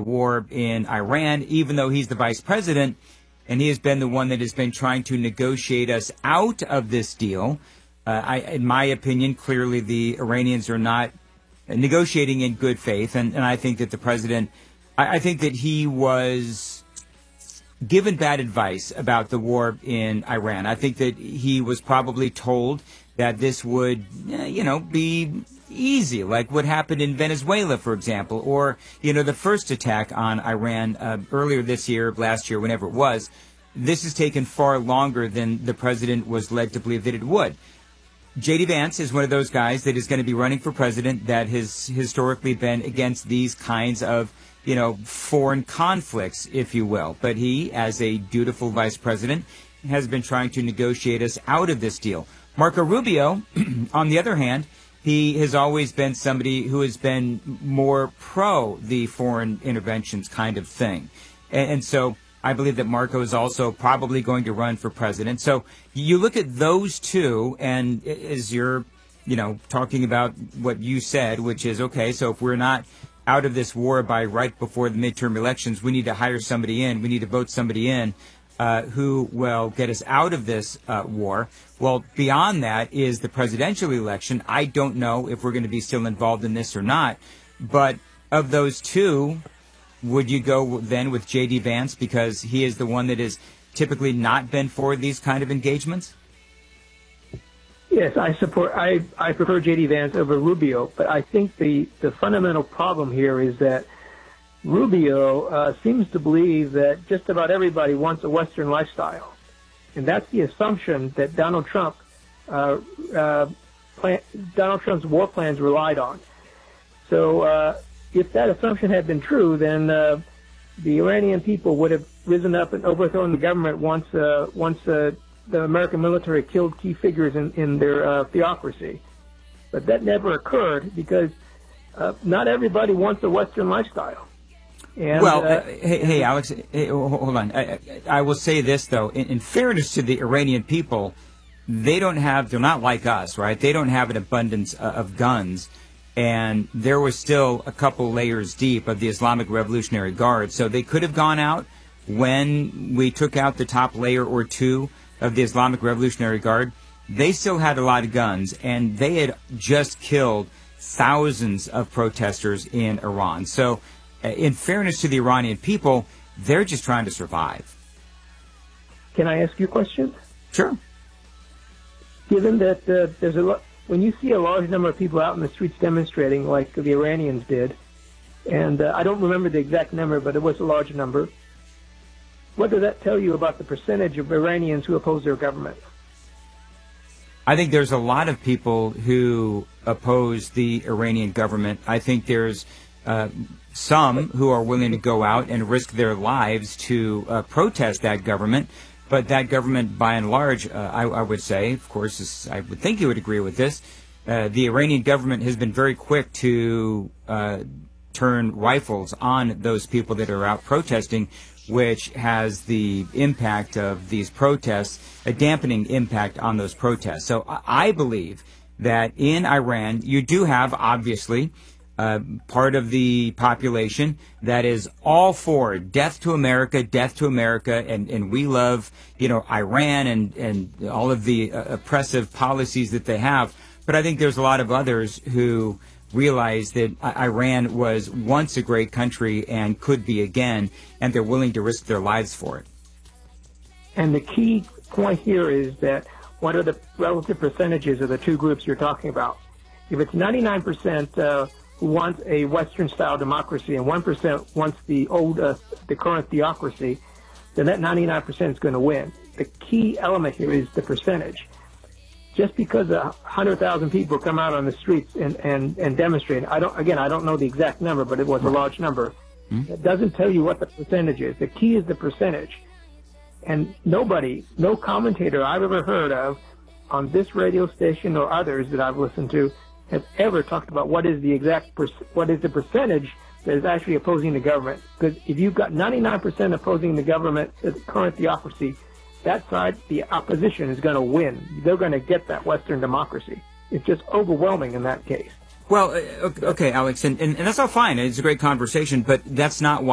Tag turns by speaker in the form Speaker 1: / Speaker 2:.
Speaker 1: war in Iran, even though he's the vice president, and he has been the one that has been trying to negotiate us out of this deal. In my opinion, clearly the Iranians are not negotiating in good faith, and I think that the president, I think that he was given bad advice about the war in Iran. I think that he was probably told that this would, be easy, like what happened in Venezuela, for example, or, the first attack on Iran earlier this year, last year, whenever it was. This has taken far longer than the president was led to believe that it would. J.D. Vance is one of those guys that is going to be running for president that has historically been against these kinds of, foreign conflicts, if you will. But he, as a dutiful vice president, has been trying to negotiate us out of this deal. Marco Rubio, on the other hand, he has always been somebody who has been more pro the foreign interventions kind of thing. And so I believe that Marco is also probably going to run for president. So you look at those two, and as you're, talking about what you said, which is, okay, so if we're not out of this war by right before the midterm elections, we need to hire somebody in, we need to vote somebody in who will get us out of this war. Well, beyond that is the presidential election. I don't know if we're going to be still involved in this or not. But of those two, would you go then with J.D. Vance because he is the one that has typically not been for these kind of engagements?
Speaker 2: Yes, I prefer J.D. Vance over Rubio, but I think the fundamental problem here is that Rubio seems to believe that just about everybody wants a Western lifestyle. And that's the assumption that Donald Trump's war plans relied on. So if that assumption had been true, then the Iranian people would have risen up and overthrown the government once the American military killed key figures in their theocracy. But that never occurred because not everybody wants a Western lifestyle. And,
Speaker 1: hey, Alex, hold on. I will say this, though. In fairness to the Iranian people, they're not like us, right? They don't have an abundance of guns. And there was still a couple layers deep of the Islamic Revolutionary Guard. So they could have gone out when we took out the top layer or two of the Islamic Revolutionary Guard. They still had a lot of guns, and they had just killed thousands of protesters in Iran. So in fairness to the Iranian people, they're just trying to survive.
Speaker 2: Can I ask you a question?
Speaker 1: Sure.
Speaker 2: Given that there's a lot, when you see a large number of people out in the streets demonstrating like the Iranians did, and I don't remember the exact number, but it was a large number, what does that tell you about the percentage of Iranians who oppose their government?
Speaker 1: I think there's a lot of people who oppose the Iranian government. I think there's some who are willing to go out and risk their lives to protest that government. But that government, by and large, I would say, of course, I would think you would agree with this, the Iranian government has been very quick to turn rifles on those people that are out protesting, which has the impact of these protests, a dampening impact on those protests. So I believe that in Iran, you do have, obviously, part of the population that is all for death to America, and we love, Iran and all of the oppressive policies that they have. But I think there's a lot of others who realize that Iran was once a great country and could be again, and they're willing to risk their lives for it.
Speaker 2: And the key point here is that what are the relative percentages of the two groups you're talking about? If it's 99% who wants a Western-style democracy and 1% wants the current theocracy, then that 99% is going to win. The key element here is the percentage. Just because 100,000 people come out on the streets and demonstrate, I don't know the exact number, but it was a large number. It doesn't tell you what the percentage is. The key is the percentage. And no commentator I've ever heard of on this radio station or others that I've listened to has ever talked about what is the percentage that is actually opposing the government. Because if you've got 99% opposing the government, the current theocracy, that side, the opposition, is going to win. They're going to get that Western democracy. It's just overwhelming in that case.
Speaker 1: Well, okay, Alex, and that's all fine. It's a great conversation, but that's not why